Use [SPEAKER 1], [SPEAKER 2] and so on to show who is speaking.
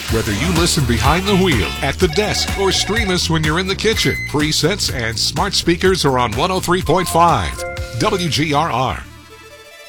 [SPEAKER 1] Whether you listen behind the wheel, at the desk, or stream us when you're in the kitchen, presets and smart speakers are on 103.5 WGRR.